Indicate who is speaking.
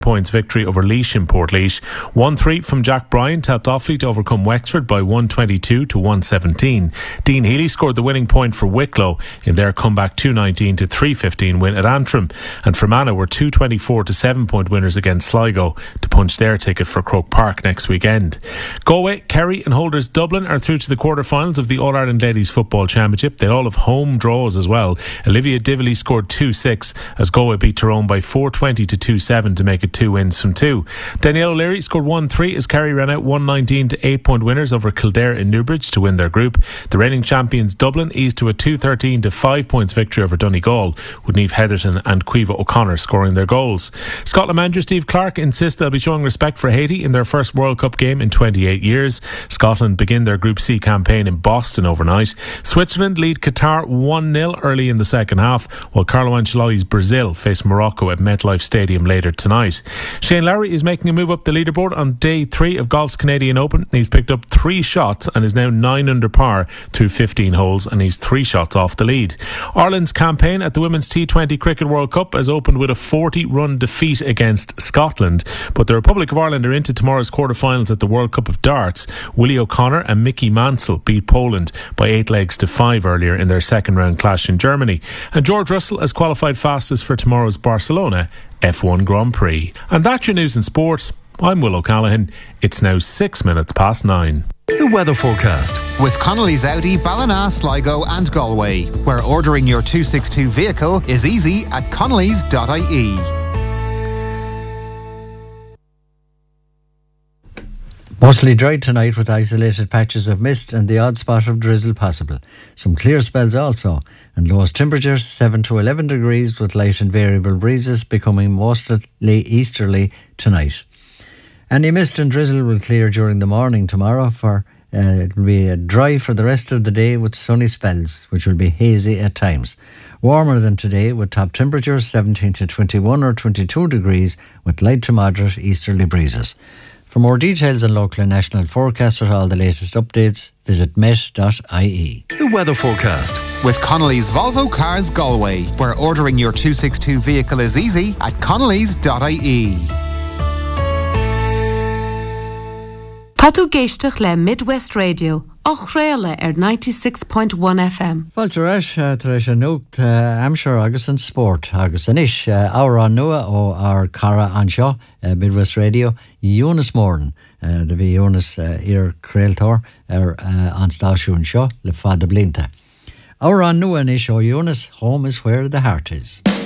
Speaker 1: points victory over Laois in Portlaoise. 1-3 from Jack Bryant helped Offaly to overcome Wexford by 122 to 117. Dean Healy scored the winning point for Wicklow in their comeback 219 to 315 win at Antrim, and Fermanagh were 224 to 7-point winners against Sligo to punch their ticket for Croke Park next weekend. Galway, Kerry and Holders Dublin are through to the quarter-finals of the All-Ireland Ladies Football Championship. They'll all have home draws as well. Olivia Dively scored 2-6 as Galway beat Tyrone by 420 to 2-7 to make it 2 wins from 2. Danielle O'Leary scored 1-3 as Kerry ran out 119 to 8-point winners over Kildare in Newbridge to win their group. The reigning champions Dublin eased to a 213 to 5 points victory over Donegal, with Niamh Heatherton and Caoimhe O'Connor scoring their goals. Scotland manager Steve Clarke insists they'll be showing respect for Haiti in their first World Cup game in 28 years. Scotland begin their Group C campaign in Boston overnight. Switzerland lead Qatar 1-0 early in the second half, while Carlo Ancelotti's Brazil face Morocco at MetLife Stadium later tonight. Shane Lowry is making a move up the leaderboard on day 3 of golf's Canadian Open. He's picked up 3 shots and is now 9 under par through 15 holes, and he's 3 shots off the lead. Ireland's campaign at the Women's T20 Cricket World Cup has opened with a 40-run defeat against Scotland, but the Republic of Ireland are into tomorrow's quarter-finals at the World Cup of Darts. Willie O'Connor and Mickey Mansell beat Poland by 8 legs to 5 earlier in their second-round clash in Germany. And George Russell has qualified fastest for tomorrow's Barcelona F1 Grand Prix. And that's your news in sport. I'm Will O'Callaghan. It's now 6 minutes past 9.
Speaker 2: The weather forecast
Speaker 3: with Connolly's Audi, Ballina, Sligo and Galway, where ordering your 262 vehicle is easy at connellys.ie.
Speaker 4: Mostly dry tonight with isolated patches of mist and the odd spot of drizzle possible. Some clear spells also, and lowest temperatures 7 to 11 degrees with light and variable breezes becoming mostly easterly tonight. Any mist and drizzle will clear during the morning tomorrow. It will be dry for the rest of the day with sunny spells, which will be hazy at times. Warmer than today with top temperatures 17 to 21 or 22 degrees with light to moderate easterly breezes. For more details on local and national forecasts with all the latest updates, visit met.ie.
Speaker 2: The weather forecast
Speaker 3: with Connolly's Volvo Cars Galway, where ordering your 262 vehicle is easy at connellys.ie.
Speaker 5: Tá tú géisteach le Midwest Radio, Ochréile 96.1 FM.
Speaker 4: Fáilte éis an nuacht amsir agus an sport agus an ish ára nua ó ar cara anseo Midwest Radio Jonas Moran de bhí Jonas ar creaaltóir an stáisiún seo le fada blinta. Ára nua an ish ó Jonas, home is where the heart is.